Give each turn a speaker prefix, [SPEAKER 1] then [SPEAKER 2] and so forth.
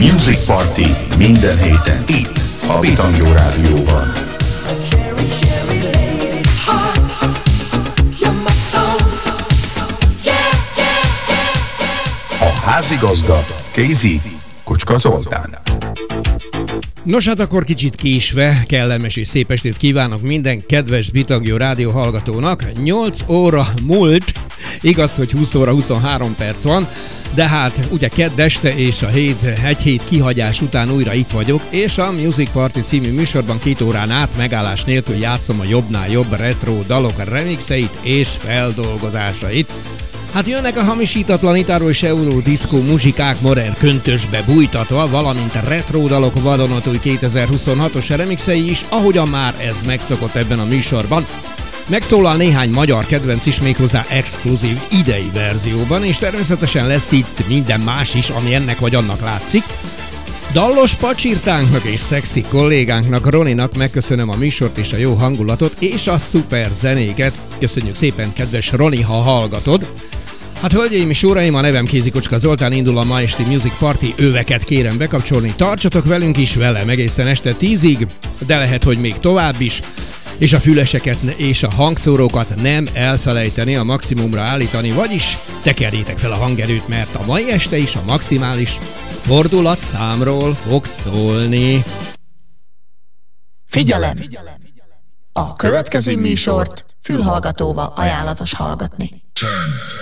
[SPEAKER 1] Music Party minden héten itt a Bitangó Rádióban. A házigazda Kézi Kocska Zoltán.
[SPEAKER 2] Nos, hát akkor kicsit késve, kellemes és szép estét kívánok minden kedves Bitangó Rádió hallgatónak. 8 óra múlt, igaz, hogy 20 óra 23 perc van, de hát ugye kedd este és egy hét kihagyás után újra itt vagyok, és a Music Party című műsorban 2 órán át megállás nélkül játszom a jobbnál jobb retro dalok remixeit és feldolgozásait. Hát jönnek a hamisítatlan italo és eurodiszkó muzsikák modern köntösbe bújtatva, valamint a retro dalok vadonatúj 2026-os remixei is, ahogyan már ez megszokott ebben a műsorban. Megszólal néhány magyar kedvenc is, méghozzá exkluzív idei verzióban, és természetesen lesz itt minden más is, ami ennek vagy annak látszik. Dallos pacsirtánknak és szexi kollégánknak, Roninak megköszönöm a műsort és a jó hangulatot és a szuper zenéket. Köszönjük szépen, kedves Roni, ha hallgatod. Hát hölgyeim és uraim, a nevem Kézi Kocska Zoltán, indul a ma esti Music Party, öveket kérem bekapcsolni, tartsatok velünk is velem egészen este 10-ig, de lehet, hogy még tovább is, és a füleseket és a hangszórókat nem elfelejteni a maximumra állítani, vagyis tekerjétek fel a hangerőt, mert a mai este is a maximális fordulatszámról fog szólni.
[SPEAKER 3] Figyelem! A következő műsort fülhallgatóval ajánlatos hallgatni.